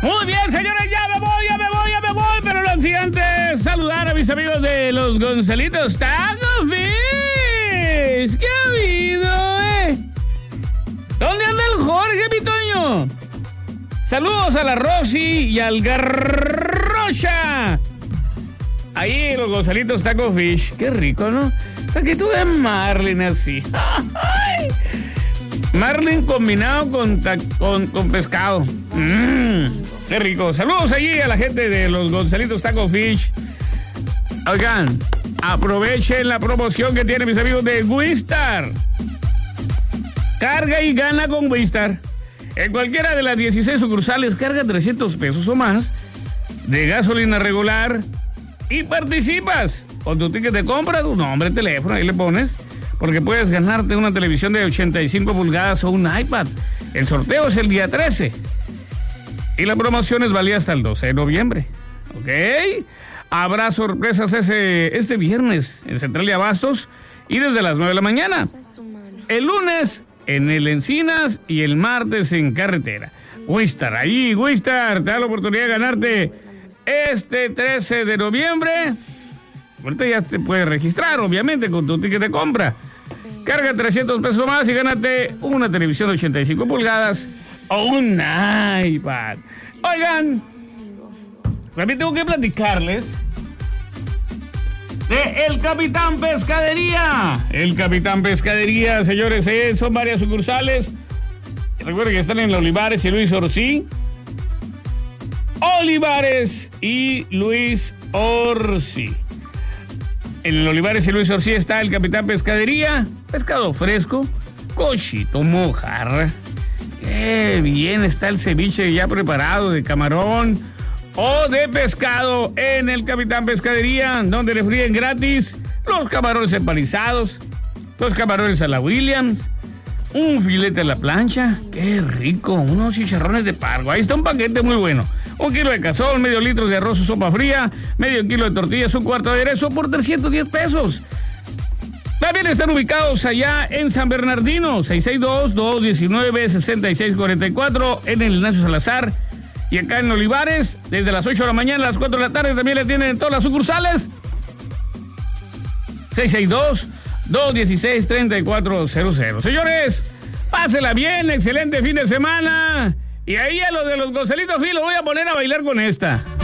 Muy bien, señores, ya me voy. Pero lo siguiente es saludar a mis amigos de los Gonzalitos Taco Fish. ¿Qué ha habido, ¿Dónde anda el Jorge, mi Toño? Saludos a la Rosy y al Garrocha. Ahí los Gonzalitos Taco Fish. Qué rico, ¿no? Hasta que tú ves Marlin así. Marlin combinado con pescado. Qué rico. Saludos allí a la gente de los Gonzalitos Taco Fish. Oigan, aprovechen la promoción que tienen mis amigos de Wistar. Carga y gana con Wistar. En cualquiera de las 16 sucursales carga 300 pesos o más de gasolina regular y participas. Con tu ticket de compra, tu nombre, teléfono, ahí le pones, porque puedes ganarte una televisión de 85 pulgadas o un iPad. El sorteo es el día 13 y la promoción es válida hasta el 12 de noviembre. ¿Ok? Habrá sorpresas este viernes en Central y Abastos y desde las 9 de la mañana. El lunes en el Encinas y el martes en Carretera. Wistar, ahí Wistar te da la oportunidad de ganarte este 13 de noviembre. Ahorita ya te puedes registrar, obviamente, con tu ticket de compra. Carga 300 pesos más y gánate una televisión de 85 pulgadas o un iPad. Oigan, también tengo que platicarles de El Capitán Pescadería. El Capitán Pescadería, señores, son varias sucursales. Recuerden que están en la Olivares y Luis Orsi. Olivares y Luis Orsi. En el Olivares y Luis Orsi está El Capitán Pescadería. Pescado fresco, cochito, mojarra. Qué bien está el ceviche ya preparado de camarón o de pescado en El Capitán Pescadería, donde le fríen gratis los camarones empanizados, los camarones a la Williams, un filete a la plancha, qué rico, unos chicharrones de pargo. Ahí está un paquete muy bueno. 1 kilo de cazón, medio litro de arroz o sopa fría, medio kilo de tortillas, un cuarto de aderezo por 310 pesos. También están ubicados allá en San Bernardino, 662-219-6644, en el Ignacio Salazar. Y acá en Olivares, desde las 8 de la mañana a las 4 de la tarde, también le tienen en todas las sucursales. 662-216-3400. Señores, pásela bien, excelente fin de semana. Y ahí a los de los Gonzalitos Fish los voy a poner a bailar con esta.